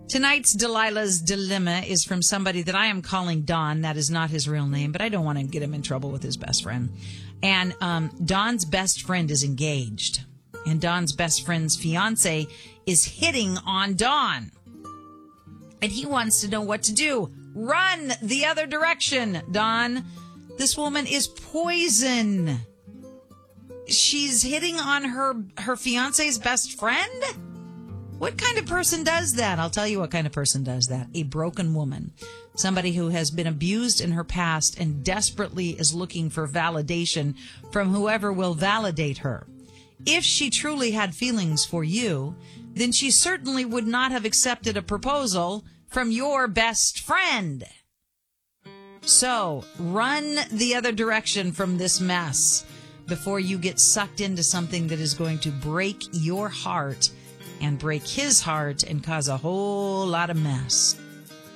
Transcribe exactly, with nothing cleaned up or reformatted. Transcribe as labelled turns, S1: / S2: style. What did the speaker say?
S1: Tonight's Delilah's Dilemma is from somebody that I am calling Don. That is not his real name, but I don't want to get him in trouble with his best friend. And um, Don's best friend is engaged. And Don's best friend's fiance is hitting on Don. And he wants to know what to do. Run the other direction, Don. This woman is poison. She's hitting on her, her fiance's best friend? What kind of person does that? I'll tell you what kind of person does that. A broken woman. Somebody who has been abused in her past and desperately is looking for validation from whoever will validate her. If she truly had feelings for you, then she certainly would not have accepted a proposal from your best friend. So, run the other direction from this mess before you get sucked into something that is going to break your heart and break his heart and cause a whole lot of mess.